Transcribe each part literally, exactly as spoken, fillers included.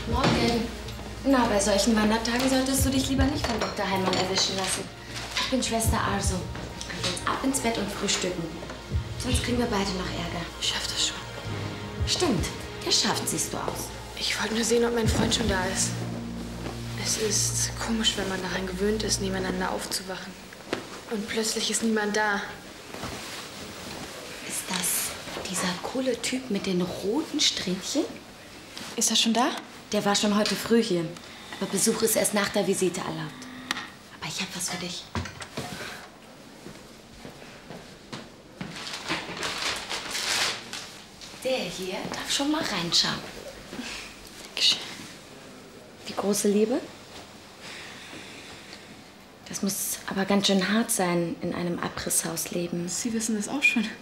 Morgen. Na, bei solchen Wandertagen solltest du dich lieber nicht von Doktor Heimann erwischen lassen. Ich bin Schwester Arso. Und jetzt ab ins Bett und frühstücken. Sonst kriegen wir beide noch Ärger. Ich schaff das schon. Stimmt. Geschafft siehst du aus. Ich wollte nur sehen, ob mein Freund schon da ist. Es ist komisch, wenn man daran gewöhnt ist, nebeneinander aufzuwachen. Und plötzlich ist niemand da. Ist das dieser coole Typ mit den roten Strähnchen? Ist er schon da? Der war schon heute früh hier. Aber Besuch ist erst nach der Visite erlaubt. Aber ich habe was für dich. Der hier darf schon mal reinschauen. Dankeschön. Die große Liebe? Das muss aber ganz schön hart sein, in einem Abrisshaus leben. Sie wissen das auch schon.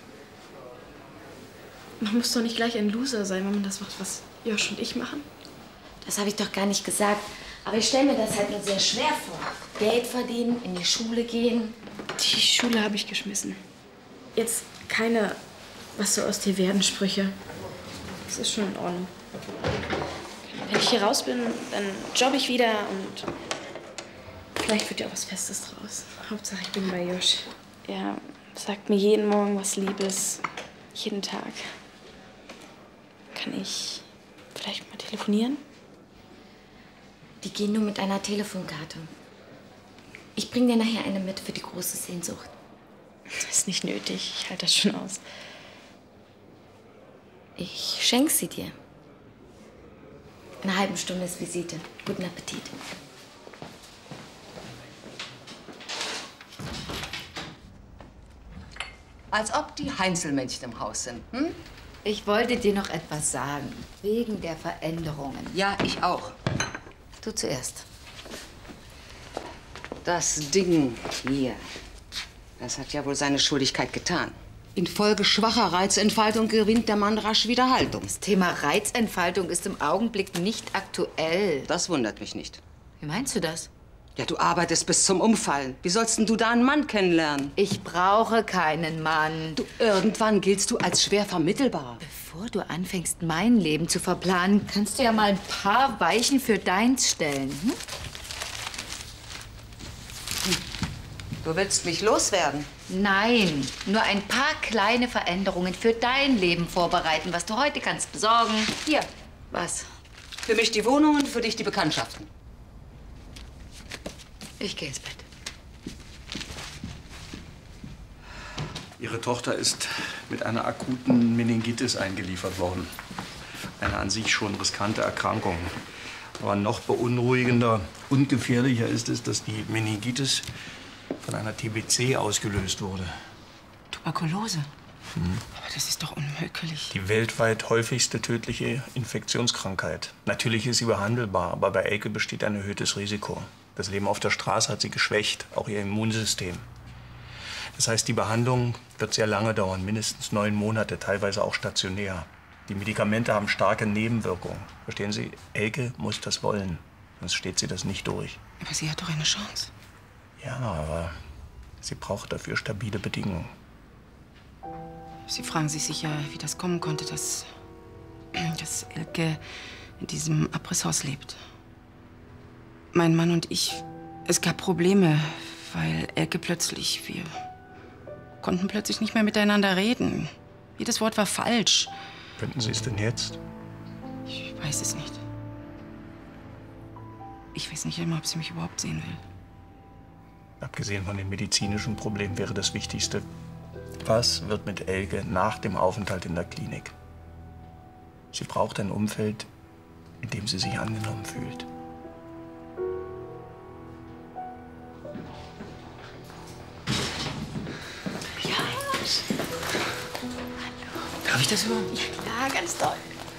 Man muss doch nicht gleich ein Loser sein, wenn man das macht, was Josh und ich machen. Das habe ich doch gar nicht gesagt. Aber ich stelle mir das halt nur sehr schwer vor. Geld verdienen, in die Schule gehen. Die Schule habe ich geschmissen. Jetzt keine was so aus dir werden Sprüche. Das ist schon in Ordnung. Wenn ich hier raus bin, dann jobbe ich wieder und vielleicht wird ja auch was Festes draus. Hauptsache, ich bin bei Josh. Er sagt mir jeden Morgen was Liebes, jeden Tag. Kann ich vielleicht mal telefonieren? Die gehen nur mit einer Telefonkarte. Ich bringe dir nachher eine mit für die große Sehnsucht. Das ist nicht nötig. Ich halte das schon aus. Ich schenke sie dir. In einer halben Stunde ist Visite. Guten Appetit. Als ob die Heinzelmännchen im Haus sind, hm? Ich wollte dir noch etwas sagen, wegen der Veränderungen. Ja, ich auch. Du zuerst. Das Ding hier, das hat ja wohl seine Schuldigkeit getan. Infolge schwacher Reizentfaltung gewinnt der Mann rasch wieder Haltung. Das Thema Reizentfaltung ist im Augenblick nicht aktuell. Das wundert mich nicht. Wie meinst du das? Ja, du arbeitest bis zum Umfallen. Wie sollst denn du da einen Mann kennenlernen? Ich brauche keinen Mann. Du, irgendwann giltst du als schwer vermittelbar. Bevor du anfängst, mein Leben zu verplanen, kannst du ja mal ein paar Weichen für deins stellen. Hm? Du willst mich loswerden? Nein, nur ein paar kleine Veränderungen für dein Leben vorbereiten, was du heute kannst besorgen. Hier, was? Für mich die Wohnungen, für dich die Bekanntschaften. Ich gehe ins Bett. Ihre Tochter ist mit einer akuten Meningitis eingeliefert worden. Eine an sich schon riskante Erkrankung. Aber noch beunruhigender und gefährlicher ist es, dass die Meningitis von einer T B C ausgelöst wurde. Tuberkulose? Mhm. Aber das ist doch unmöglich. Die weltweit häufigste tödliche Infektionskrankheit. Natürlich ist sie behandelbar, aber bei Elke besteht ein erhöhtes Risiko. Das Leben auf der Straße hat sie geschwächt, auch ihr Immunsystem. Das heißt, die Behandlung wird sehr lange dauern, mindestens neun Monate, teilweise auch stationär. Die Medikamente haben starke Nebenwirkungen. Verstehen Sie, Elke muss das wollen, sonst steht sie das nicht durch. Aber sie hat doch eine Chance. Ja, aber sie braucht dafür stabile Bedingungen. Sie fragen sich sicher, wie das kommen konnte, dass, dass Elke in diesem Abrisshaus lebt. Mein Mann und ich, es gab Probleme, weil Elke plötzlich, wir konnten plötzlich nicht mehr miteinander reden. Jedes Wort war falsch. Könnten Sie es denn jetzt? Ich weiß es nicht. Ich weiß nicht immer, ob sie mich überhaupt sehen will. Abgesehen von den medizinischen Problemen wäre das Wichtigste, was wird mit Elke nach dem Aufenthalt in der Klinik? Sie braucht ein Umfeld, in dem sie sich angenommen fühlt. Darf ich das überhaupt? Ja, klar, ganz toll.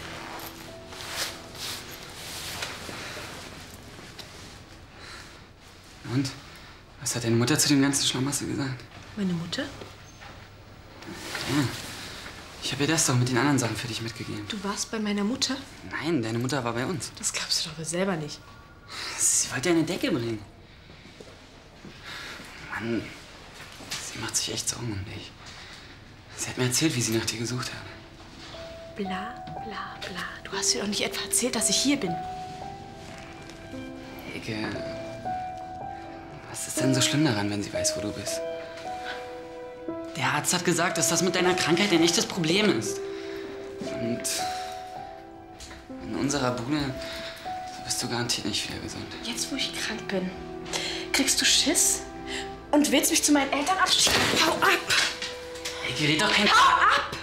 Und? Was hat deine Mutter zu dem ganzen Schlamassel gesagt? Meine Mutter? Ja. Ich habe ihr das doch mit den anderen Sachen für dich mitgegeben. Du warst bei meiner Mutter? Nein, deine Mutter war bei uns. Das glaubst du doch wohl selber nicht. Sie wollte dir eine Decke bringen. Mann, sie macht sich echt Sorgen um dich. Sie hat mir erzählt, wie sie nach dir gesucht hat. Bla, bla, bla. Du hast ihr doch nicht etwa erzählt, dass ich hier bin. Eike, was ist denn so schlimm daran, wenn sie weiß, wo du bist? Der Arzt hat gesagt, dass das mit deiner Krankheit ein echtes Problem ist. Und in unserer Bude bist du garantiert nicht wieder gesund. Jetzt, wo ich krank bin, kriegst du Schiss und willst mich zu meinen Eltern abschieben? Hau ab! Eike, red doch kein... Hau ab!